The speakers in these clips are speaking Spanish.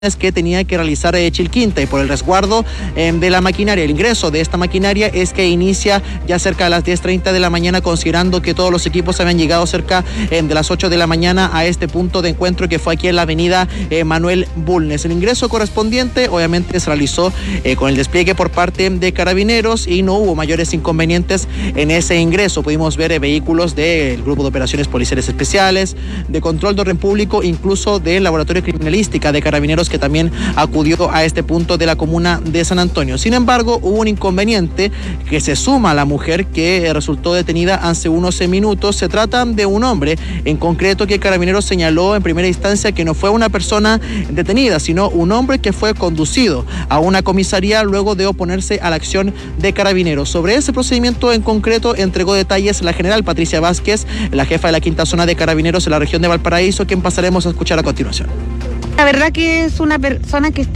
que tenía que realizar Chilquinta, y por el resguardo de la maquinaria, el ingreso de esta maquinaria es que inicia ya cerca de las 10:30 de la mañana, considerando que todos los equipos habían llegado cerca de las 8 de la mañana a este punto de encuentro que fue aquí en la avenida Manuel Bulnes. El ingreso correspondiente obviamente se realizó con el despliegue por parte de Carabineros y no hubo mayores inconvenientes en ese ingreso. Pudimos ver vehículos del Grupo de Operaciones Policiales Especiales, de Control de Orden Público, incluso del Laboratorio de Criminalística de Carabineros, que también acudió a este punto de la comuna de San Antonio. Sin embargo, hubo un inconveniente que se suma a la mujer que resultó detenida hace unos minutos. Se trata de un hombre en concreto que Carabineros señaló en primera instancia que no fue una persona detenida, sino un hombre que fue conducido a una comisaría luego de oponerse a la acción de Carabineros. Sobre ese procedimiento en concreto entregó detalles la general Patricia Vázquez, la jefa de la quinta zona de Carabineros en la región de Valparaíso, quien pasaremos a escuchar a continuación. La verdad que es una persona que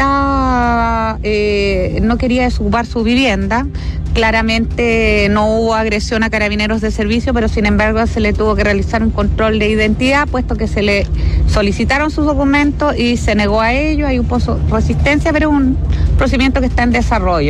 no quería desocupar su vivienda. Claramente no hubo agresión a Carabineros de servicio, pero sin embargo se le tuvo que realizar un control de identidad, puesto que se le solicitaron sus documentos y se negó a ello. Hay un pozo de resistencia, pero es un procedimiento que está en desarrollo.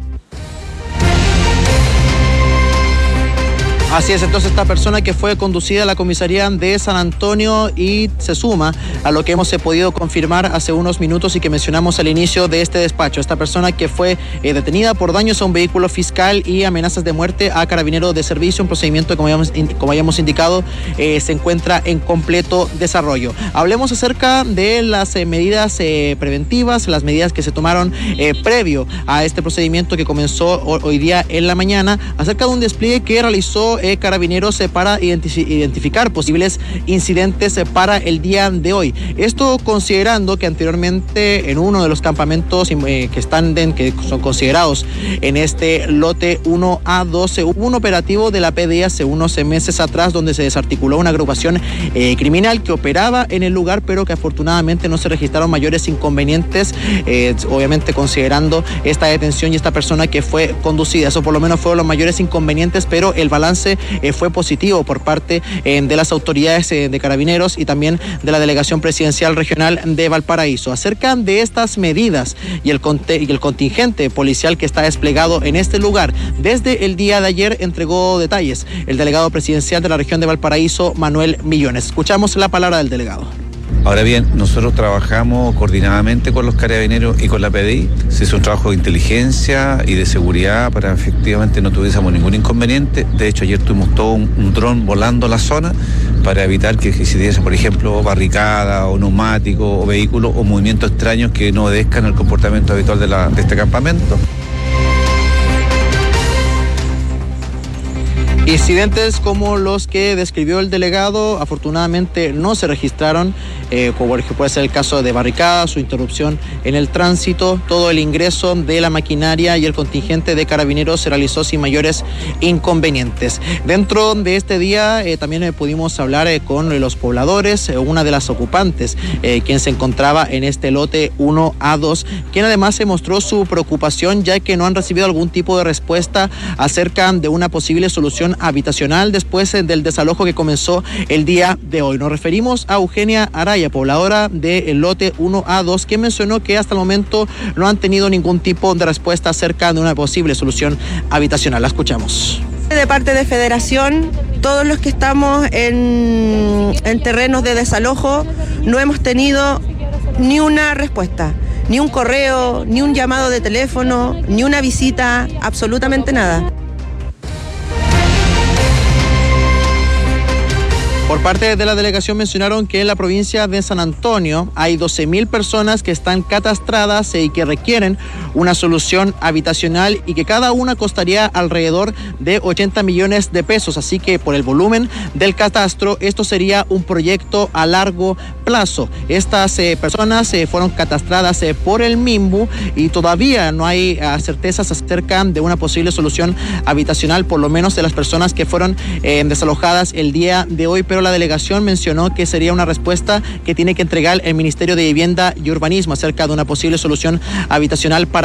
Así es, entonces esta persona que fue conducida a la comisaría de San Antonio y se suma a lo que hemos podido confirmar hace unos minutos y que mencionamos al inicio de este despacho. Esta persona que fue detenida por daños a un vehículo fiscal y amenazas de muerte a Carabineros de servicio, un procedimiento como habíamos indicado se encuentra en completo desarrollo. Hablemos acerca de las medidas preventivas, las medidas que se tomaron previo a este procedimiento que comenzó hoy día en la mañana, acerca de un despliegue que realizó Carabineros para identificar posibles incidentes para el día de hoy. Esto considerando que anteriormente en uno de los campamentos que son considerados en este lote 1A12 hubo un operativo de la PDI hace unos meses atrás, donde se desarticuló una agrupación criminal que operaba en el lugar, pero que afortunadamente no se registraron mayores inconvenientes, obviamente considerando esta detención y esta persona que fue conducida. Eso por lo menos fueron los mayores inconvenientes, pero el balance fue positivo por parte de las autoridades de Carabineros y también de la Delegación Presidencial Regional de Valparaíso. Acerca de estas medidas y el contingente policial que está desplegado en este lugar desde el día de ayer, entregó detalles el delegado presidencial de la región de Valparaíso, Manuel Millones. Escuchamos la palabra del delegado. Ahora bien, nosotros trabajamos coordinadamente con los Carabineros y con la PDI. Se hizo un trabajo de inteligencia y de seguridad para efectivamente no tuviésemos ningún inconveniente. De hecho, ayer tuvimos todo un dron volando la zona para evitar que existiese, por ejemplo, barricada o neumático o vehículos o movimientos extraños que no obedezcan el comportamiento habitual de este campamento. Incidentes como los que describió el delegado afortunadamente no se registraron, como puede ser el caso de barricadas o interrupción en el tránsito. Todo el ingreso de la maquinaria y el contingente de Carabineros se realizó sin mayores inconvenientes. Dentro de este día también pudimos hablar con los pobladores, una de las ocupantes, quien se encontraba en este lote 1A2, quien además se mostró su preocupación, ya que no han recibido algún tipo de respuesta acerca de una posible solución habitacional después del desalojo que comenzó el día de hoy. Nos referimos a Eugenia Araya, pobladora del lote 1A2, quien mencionó que hasta el momento no han tenido ningún tipo de respuesta acerca de una posible solución habitacional. La escuchamos. De parte de Federación, todos los que estamos en terrenos de desalojo no hemos tenido ni una respuesta, ni un correo, ni un llamado de teléfono, ni una visita, absolutamente nada. Por parte de la delegación mencionaron que en la provincia de San Antonio hay 12.000 personas que están catastradas y que requieren una solución habitacional y que cada una costaría alrededor de 80 millones de pesos. Así que por el volumen del catastro, esto sería un proyecto a largo plazo. Estas personas fueron catastradas por el MIMBU y todavía no hay certezas acerca de una posible solución habitacional, por lo menos de las personas que fueron desalojadas el día de hoy, pero la delegación mencionó que sería una respuesta que tiene que entregar el Ministerio de Vivienda y Urbanismo acerca de una posible solución habitacional para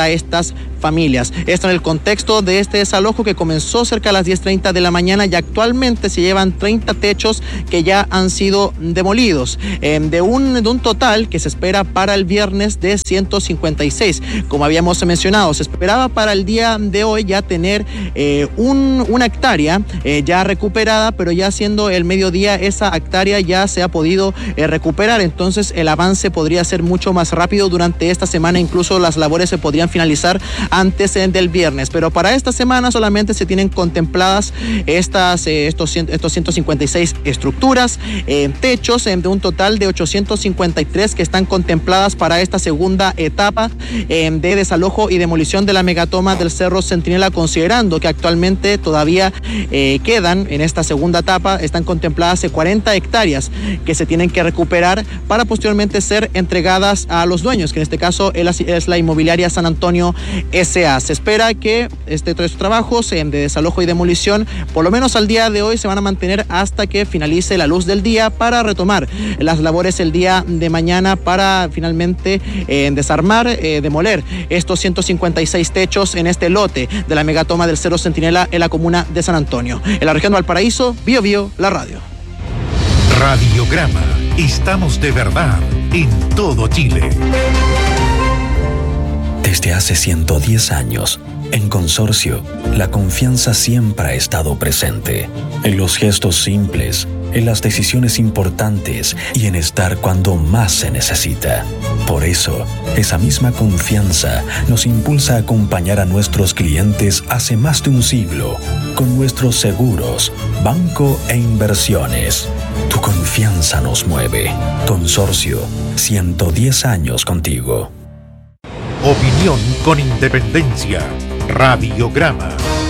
para estas familias. Esto en el contexto de este desalojo que comenzó cerca de las 10:30 de la mañana y actualmente se llevan 30 techos que ya han sido demolidos, de un total que se espera para el viernes de 156. Como habíamos mencionado, se esperaba para el día de hoy ya tener una hectárea ya recuperada, pero ya siendo el mediodía esa hectárea ya se ha podido recuperar, entonces el avance podría ser mucho más rápido durante esta semana, incluso las labores se podrían finalizar antes del viernes, pero para esta semana solamente se tienen contempladas estos 156 estructuras, techos de un total de 853 que están contempladas para esta segunda etapa de desalojo y demolición de la megatoma del Cerro Centinela, considerando que actualmente todavía quedan en esta segunda etapa, están contempladas 40 hectáreas que se tienen que recuperar para posteriormente ser entregadas a los dueños, que en este caso es la inmobiliaria San Antonio S.A. Se espera que estos trabajos de desalojo y demolición, por lo menos al día de hoy, se van a mantener hasta que finalice la luz del día para retomar las labores el día de mañana para finalmente desarmar, demoler estos 156 techos en este lote de la megatoma del Cerro Centinela en la comuna de San Antonio. En la región de Valparaíso, Bio Bio, la radio. Radiograma. Estamos de verdad en todo Chile. Desde hace 110 años, en Consorcio, la confianza siempre ha estado presente. En los gestos simples, en las decisiones importantes y en estar cuando más se necesita. Por eso, esa misma confianza nos impulsa a acompañar a nuestros clientes hace más de un siglo con nuestros seguros, banco e inversiones. Tu confianza nos mueve. Consorcio, 110 años contigo. Opinión con independencia. Radiograma.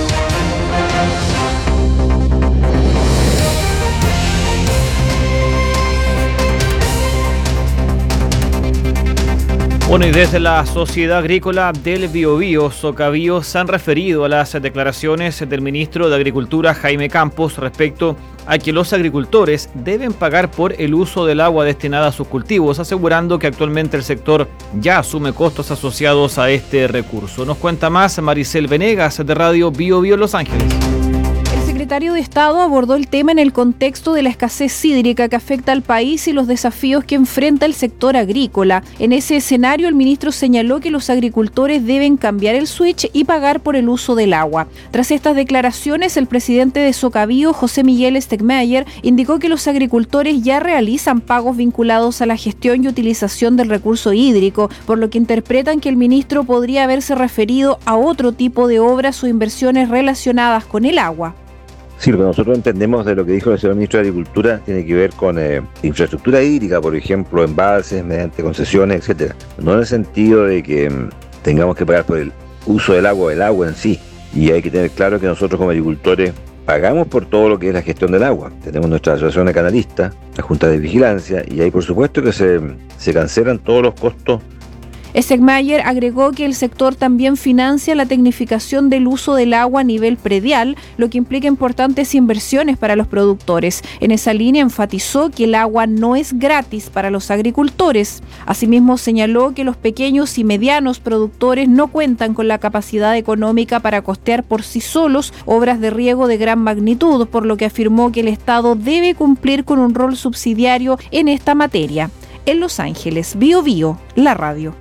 Bueno, y desde la Sociedad Agrícola del Biobío, Socabío, se han referido a las declaraciones del ministro de Agricultura, Jaime Campos, respecto a que los agricultores deben pagar por el uso del agua destinada a sus cultivos, asegurando que actualmente el sector ya asume costos asociados a este recurso. Nos cuenta más Maricel Venegas de Radio Biobío Los Ángeles. El secretario de Estado abordó el tema en el contexto de la escasez hídrica que afecta al país y los desafíos que enfrenta el sector agrícola. En ese escenario, el ministro señaló que los agricultores deben cambiar el switch y pagar por el uso del agua. Tras estas declaraciones, el presidente de Socabío, José Miguel Stegmayer, indicó que los agricultores ya realizan pagos vinculados a la gestión y utilización del recurso hídrico, por lo que interpretan que el ministro podría haberse referido a otro tipo de obras o inversiones relacionadas con el agua. Sí, lo que nosotros entendemos de lo que dijo el señor ministro de Agricultura tiene que ver con infraestructura hídrica, por ejemplo, embalses, mediante concesiones, etcétera. No en el sentido de que tengamos que pagar por el uso del agua en sí. Y hay que tener claro que nosotros como agricultores pagamos por todo lo que es la gestión del agua. Tenemos nuestra asociación de canalistas, la Junta de Vigilancia, y ahí por supuesto que se cancelan todos los costos. Stegmayer agregó que el sector también financia la tecnificación del uso del agua a nivel predial, lo que implica importantes inversiones para los productores. En esa línea enfatizó que el agua no es gratis para los agricultores. Asimismo, señaló que los pequeños y medianos productores no cuentan con la capacidad económica para costear por sí solos obras de riego de gran magnitud, por lo que afirmó que el Estado debe cumplir con un rol subsidiario en esta materia. En Los Ángeles, Bio Bio, la radio.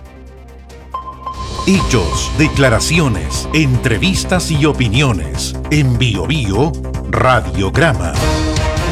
Hechos, declaraciones, entrevistas y opiniones. En Bio Bio, Radiograma.